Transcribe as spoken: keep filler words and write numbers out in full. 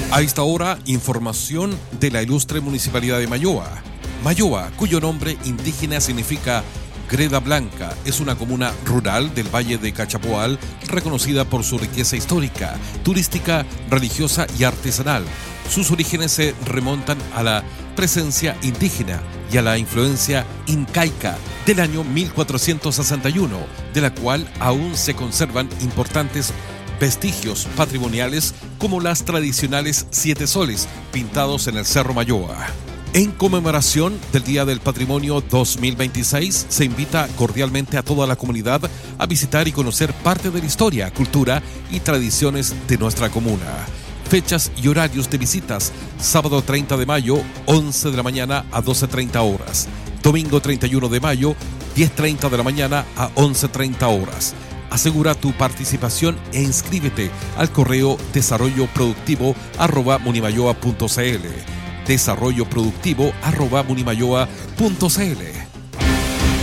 A esta hora, información de la ilustre Municipalidad de Mayoa. Mayoa, cuyo nombre indígena significa Greda Blanca, es una comuna rural del Valle de Cachapoal, reconocida por su riqueza histórica, turística, religiosa y artesanal. Sus orígenes se remontan a la presencia indígena y a la influencia incaica del año mil cuatrocientos sesenta y uno, de la cual aún se conservan importantes vestigios patrimoniales como las tradicionales siete soles pintados en el Cerro Mayoa. En conmemoración del Día del Patrimonio dos mil veintiséis, se invita cordialmente a toda la comunidad a visitar y conocer parte de la historia, cultura y tradiciones de nuestra comuna. Fechas y horarios de visitas: sábado treinta de mayo, once de la mañana a doce treinta horas. Domingo treinta y uno de mayo, diez treinta de la mañana a once treinta horas. Asegura tu participación e inscríbete al correo desarrollo productivo arroba munimayoa punto cl. desarrollo productivo arroba munimayoa punto cl.